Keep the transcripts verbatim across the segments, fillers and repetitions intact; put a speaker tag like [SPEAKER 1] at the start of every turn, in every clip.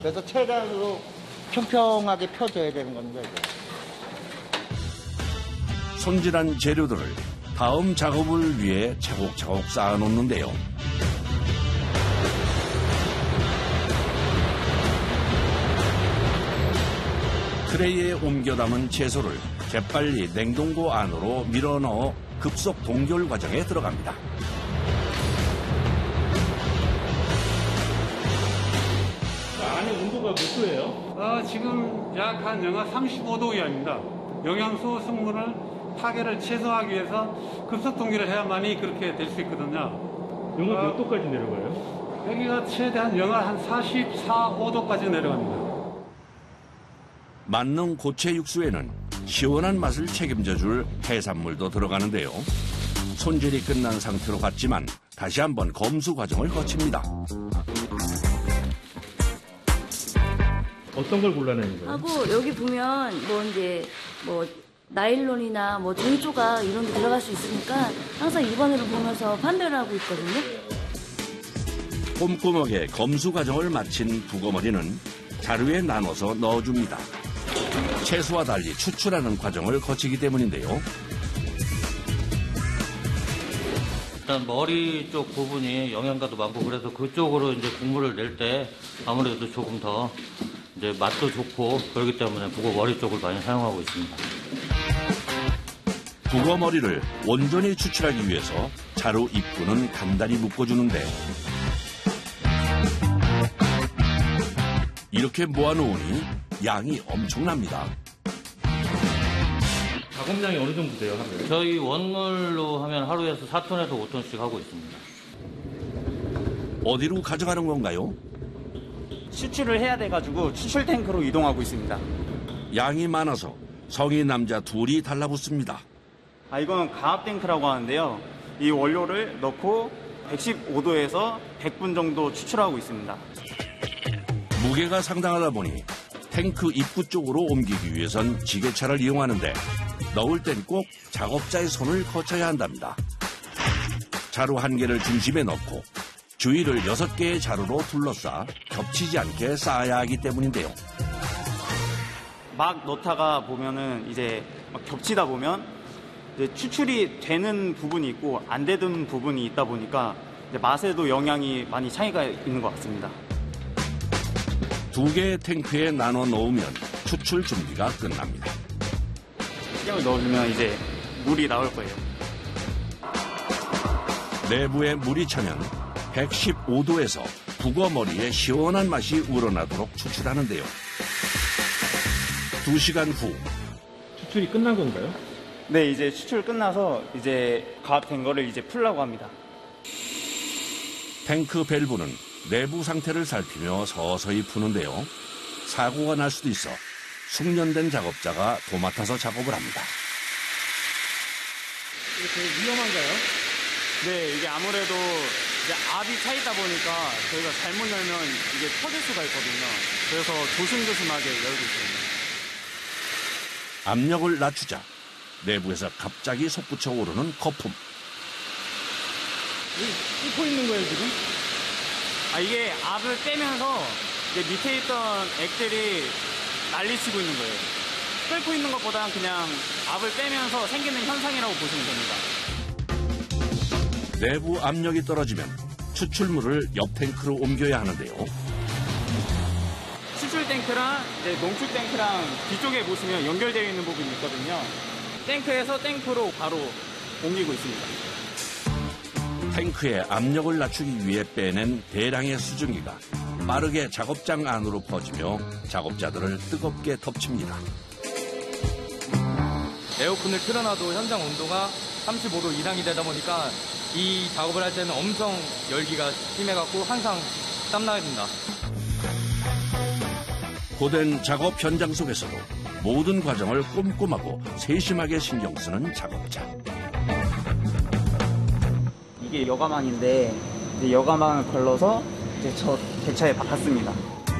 [SPEAKER 1] 그래서 최대한으로 평평하게 펴줘야 되는 겁니다. 이제.
[SPEAKER 2] 손질한 재료들을 다음 작업을 위해 차곡차곡 쌓아놓는데요. 트레이에 옮겨 담은 채소를 재빨리 냉동고 안으로 밀어넣어 급속 동결 과정에 들어갑니다.
[SPEAKER 3] 안에 온도가 몇 도예요?
[SPEAKER 4] 아, 지금 약 한 영하 삼십오 도 이하입니다. 영양소 성분을 파괴를 최소화하기 위해서 급속 동결을 해야만이 그렇게 될 수 있거든요.
[SPEAKER 3] 영하 몇 도까지 내려가요?
[SPEAKER 4] 여기가 최대한 영하 한 사십사, 오 도까지 내려갑니다.
[SPEAKER 2] 만능 고체 육수에는 시원한 맛을 책임져 줄 해산물도 들어가는데요. 손질이 끝난 상태로 갔지만 다시 한번 검수 과정을 거칩니다.
[SPEAKER 3] 어떤 걸 골라내는 거예요?
[SPEAKER 5] 하고 여기 보면 뭐 이제 뭐 나일론이나 뭐 종조각 이런 게 들어갈 수 있으니까 항상 입안으로 보면서 판별을 하고 있거든요.
[SPEAKER 2] 꼼꼼하게 검수 과정을 마친 북어머리는 자루에 나눠서 넣어줍니다. 채소와 달리 추출하는 과정을 거치기 때문인데요.
[SPEAKER 6] 일단 머리 쪽 부분이 영양가도 많고 그래서 그쪽으로 이제 국물을 낼 때 아무래도 조금 더 이제 맛도 좋고 그렇기 때문에 북어 머리 쪽을 많이 사용하고 있습니다.
[SPEAKER 2] 북어 머리를 온전히 추출하기 위해서 자루 입구는 단단히 묶어주는데 이렇게 모아놓으니 양이 엄청납니다.
[SPEAKER 3] 작업량이 어느 정도 돼요, 하루에?
[SPEAKER 6] 저희 원물로 하면 하루에서 사 톤에서 오 톤씩 하고 있습니다.
[SPEAKER 2] 어디로 가져가는 건가요?
[SPEAKER 7] 추출을 해야 돼가지고 추출 탱크로 이동하고 있습니다.
[SPEAKER 2] 양이 많아서 성인 남자 둘이 달라붙습니다.
[SPEAKER 7] 아, 이건 가압 탱크라고 하는데요. 이 원료를 넣고 백십오 도에서 백 분 정도 추출하고 있습니다.
[SPEAKER 2] 무게가 상당하다 보니 탱크 입구 쪽으로 옮기기 위해선 지게차를 이용하는데 넣을 땐 꼭 작업자의 손을 거쳐야 한답니다. 자루 한 개를 중심에 넣고 주위를 여섯 개의 자루로 둘러싸 겹치지 않게 쌓아야 하기 때문인데요.
[SPEAKER 7] 막 넣다가 보면은 이제 막 겹치다 보면 이제 추출이 되는 부분이 있고 안 되는 부분이 있다 보니까 이제 맛에도 영향이 많이 차이가 있는 것 같습니다.
[SPEAKER 2] 두 개의 탱크에 나눠 놓으면 추출 준비가 끝납니다.
[SPEAKER 7] 식량을 넣어주면 이제 물이 나올 거예요.
[SPEAKER 2] 내부에 물이 차면 백십오 도에서 북어 머리에 시원한 맛이 우러나도록 추출하는데요. 두 시간 후
[SPEAKER 3] 추출이 끝난 건가요?
[SPEAKER 7] 네, 이제 추출 끝나서 이제 가압된 거를 이제 풀라고 합니다.
[SPEAKER 2] 탱크 밸브는 내부 상태를 살피며 서서히 푸는데요. 사고가 날 수도 있어 숙련된 작업자가 도맡아서 작업을 합니다.
[SPEAKER 3] 이게 위험한가요?
[SPEAKER 7] 네, 이게 아무래도 이제 압이 차있다 보니까 저희가 잘못 열면 이게 터질 수가 있거든요. 그래서 조심조심하게 열고 있습니다.
[SPEAKER 2] 압력을 낮추자 내부에서 갑자기 솟구쳐 오르는 거품.
[SPEAKER 3] 끓고 있는 거예요, 지금?
[SPEAKER 7] 아, 이게 압을 빼면서 이제 밑에 있던 액들이 난리치고 있는 거예요. 끓고 있는 것보다는 그냥 압을 빼면서 생기는 현상이라고 보시면 됩니다.
[SPEAKER 2] 내부 압력이 떨어지면 추출물을 옆 탱크로 옮겨야 하는데요.
[SPEAKER 7] 추출 탱크랑 이제 농축 탱크랑 뒤쪽에 보시면 연결되어 있는 부분이 있거든요. 탱크에서 탱크로 바로 옮기고 있습니다.
[SPEAKER 2] 탱크의 압력을 낮추기 위해 빼낸 대량의 수증기가 빠르게 작업장 안으로 퍼지며 작업자들을 뜨겁게 덮칩니다.
[SPEAKER 8] 에어컨을 틀어놔도 현장 온도가 삼십오 도 이상이 되다 보니까 이 작업을 할 때는 엄청 열기가 심해갖고 항상 땀나게 됩니다.
[SPEAKER 2] 고된 작업 현장 속에서도 모든 과정을 꼼꼼하고 세심하게 신경 쓰는 작업자.
[SPEAKER 7] 이게 여과망인데 이제 여과망을 걸러서 이제 저 대차에 박았습니다.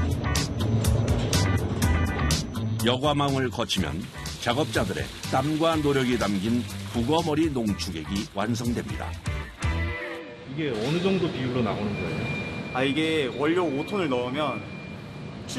[SPEAKER 2] 여과망을 거치면 작업자들의 땀과 노력이 담긴 북어머리 농축액이 완성됩니다.
[SPEAKER 3] 이게 어느 정도 비율로 나오는 거예요?
[SPEAKER 7] 아, 이게 원료 오 톤을 넣으면